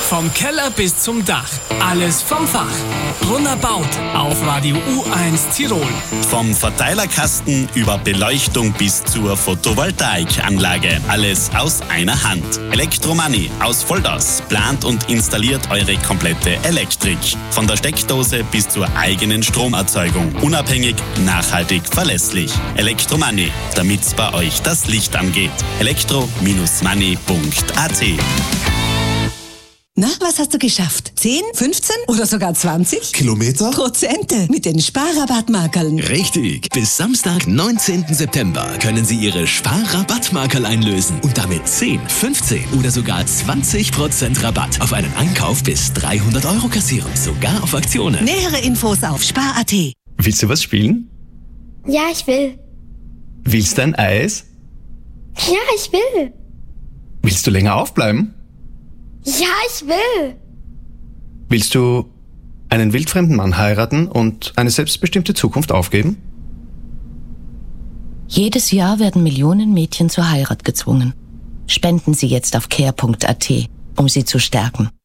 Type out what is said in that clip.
Vom Keller bis zum Dach. Alles vom Fach. Brunner baut auf Radio U1 Tirol. Vom Verteilerkasten über Beleuchtung bis zur Photovoltaikanlage. Alles aus einer Hand. Elektromoney aus Volldas plant und installiert eure komplette Elektrik. Von der Steckdose bis zur eigenen Stromerzeugung. Unabhängig, nachhaltig, verlässlich. Elektromoney, damit's bei euch das Licht angeht. elektro-money.at. Na, was hast du geschafft? 10, 15 oder sogar 20? Kilometer? Prozente mit den Sparrabattmarkerln. Richtig. Bis Samstag, 19. September können Sie Ihre Sparrabattmarkerl einlösen und damit 10, 15 oder sogar 20% Rabatt auf einen Einkauf bis 300 € kassieren. Sogar auf Aktionen. Nähere Infos auf spar.at. Willst du was spielen? Ja, ich will. Willst du ein Eis? Ja, ich will. Willst du länger aufbleiben? Ja, ich will. Willst du einen wildfremden Mann heiraten und eine selbstbestimmte Zukunft aufgeben? Jedes Jahr werden Millionen Mädchen zur Heirat gezwungen. Spenden Sie jetzt auf care.at, um sie zu stärken.